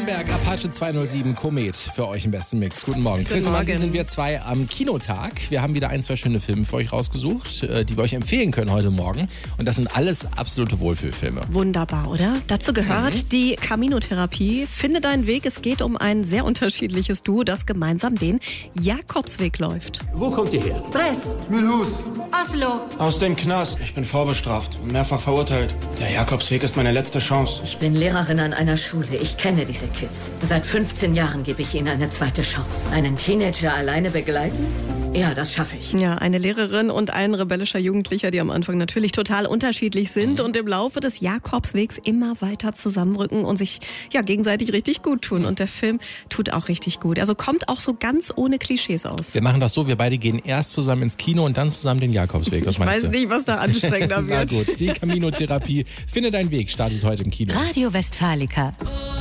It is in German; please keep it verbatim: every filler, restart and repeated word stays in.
Nürnberg, Apache zweihundertsieben, Komet für euch im besten Mix. Guten Morgen. Chris und Martin sind wir zwei am Kinotag. Wir haben wieder ein, zwei schöne Filme für euch rausgesucht, die wir euch empfehlen können heute Morgen. Und das sind alles absolute Wohlfühlfilme. Wunderbar, oder? Dazu gehört Mhm. die Camino-Therapie. Finde deinen Weg. Es geht um ein sehr unterschiedliches Duo, das gemeinsam den Jakobsweg läuft. Wo kommt ihr her? Brest, Mulhouse. Oslo. Aus dem Knast. Ich bin vorbestraft und mehrfach verurteilt. Der Jakobsweg ist meine letzte Chance. Ich bin Lehrerin an einer Schule. Ich kenne diese Kids. Seit fünfzehn Jahren gebe ich ihnen eine zweite Chance. Einen Teenager alleine begleiten? Ja, das schaffe ich. Ja, eine Lehrerin und ein rebellischer Jugendlicher, die am Anfang natürlich total unterschiedlich sind und im Laufe des Jakobswegs immer weiter zusammenrücken und sich ja gegenseitig richtig gut tun. Und der Film tut auch richtig gut. Also kommt auch so ganz ohne Klischees aus. Wir machen das so, wir beide gehen erst zusammen ins Kino und dann zusammen den Jakobsweg. Was Ich meinst weiß du? nicht, was da anstrengender Na wird. gut, die Camino-Therapie. Finde deinen Weg, startet heute im Kino. Radio Westfalica.